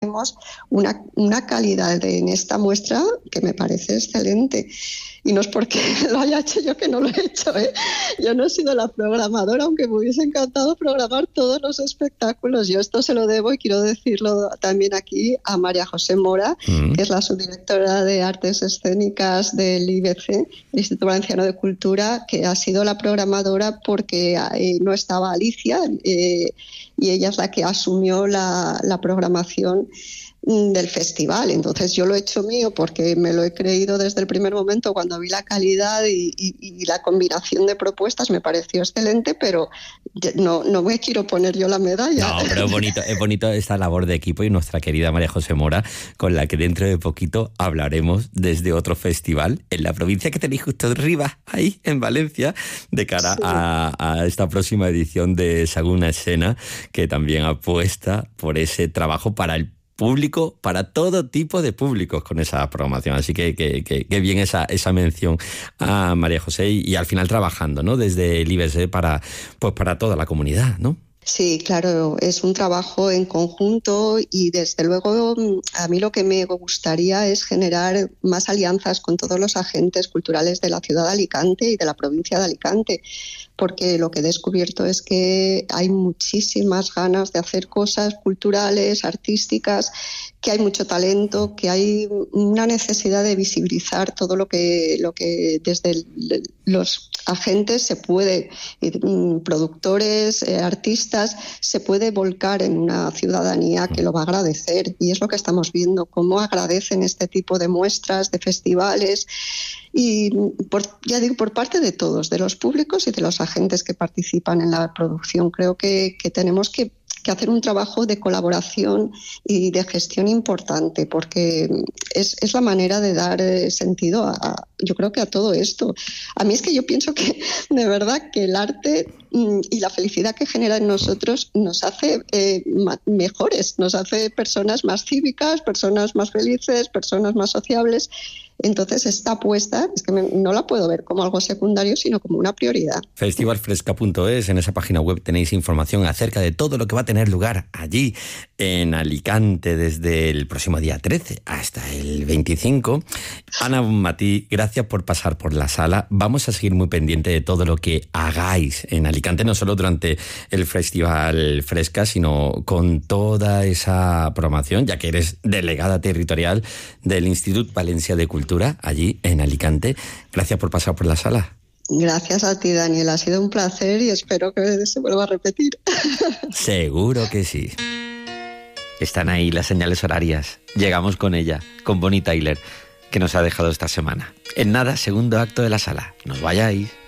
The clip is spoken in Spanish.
tenemos una calidad en esta muestra que me parece excelente. Y no es porque lo haya hecho yo, que no lo he hecho, ¿eh? Yo no he sido la programadora, aunque me hubiese encantado programar todos los espectáculos. Yo esto se lo debo, y quiero decirlo también aquí, a María José Mora, que es la subdirectora de Artes Escénicas del IBC, el Instituto Valenciano de Cultura, que ha sido la programadora porque no estaba Alicia, y ella es la que asumió la programación del festival. Entonces yo lo he hecho mío porque me lo he creído desde el primer momento. Cuando vi la calidad y la combinación de propuestas me pareció excelente, pero no me quiero poner yo la medalla. No, pero es bonito esta labor de equipo, y nuestra querida María José Mora, con la que dentro de poquito hablaremos desde otro festival en la provincia que tenéis justo arriba, ahí en Valencia, de cara a esta próxima edición de Sagún Escena, que también apuesta por ese trabajo para el público, para todo tipo de públicos con esa programación. Así que bien esa mención a María José, y al final trabajando, ¿no?, desde el IBC para toda la comunidad, ¿no? Sí, claro, es un trabajo en conjunto, y desde luego a mí lo que me gustaría es generar más alianzas con todos los agentes culturales de la ciudad de Alicante y de la provincia de Alicante, porque lo que he descubierto es que hay muchísimas ganas de hacer cosas culturales, artísticas, que hay mucho talento, que hay una necesidad de visibilizar todo lo que desde los agentes se puede, productores, artistas, se puede volcar en una ciudadanía que lo va a agradecer, y es lo que estamos viendo, cómo agradecen este tipo de muestras, de festivales, y por parte de todos, de los públicos y de los agentes que participan en la producción. Creo que tenemos que hacer un trabajo de colaboración y de gestión importante, porque es la manera de dar sentido yo creo que a todo esto. A mí es que yo pienso que de verdad que el arte y la felicidad que genera en nosotros nos hace mejores, nos hace personas más cívicas, personas más felices, personas más sociables. Entonces esta apuesta es que no la puedo ver como algo secundario, sino como una prioridad. Festivalfresca.es, en esa página web tenéis información acerca de todo lo que va a tener lugar allí en Alicante desde el próximo día 13 hasta el 25. Ana Bonmatí, gracias por pasar por la sala. Vamos a seguir muy pendiente de todo lo que hagáis en Alicante, no solo durante el Festival Fresca, sino con toda esa programación, ya que eres delegada territorial del Institut Valencià de Cultura allí en Alicante. Gracias por pasar por la sala. Gracias a ti, Daniel. Ha sido un placer y espero que se vuelva a repetir. Seguro que sí. Están ahí las señales horarias. Llegamos con ella, con Bonnie Tyler, que nos ha dejado esta semana. En nada, segundo acto de la sala. No os vayáis.